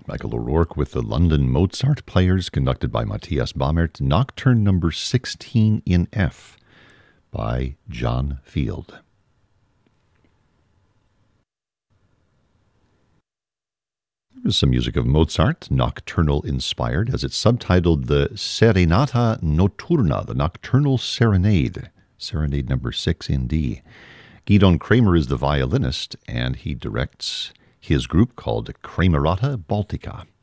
Michael O'Rourke with the London Mozart Players, conducted by Matthias Baumert, Nocturne number 16 in F by John Field. Here's some music of Mozart, nocturnal inspired, as it's subtitled the Serenata Notturna, the Nocturnal Serenade, Serenade number 6 in D. Gidon Kremer is the violinist, and he directs his group called Kremerata Baltica.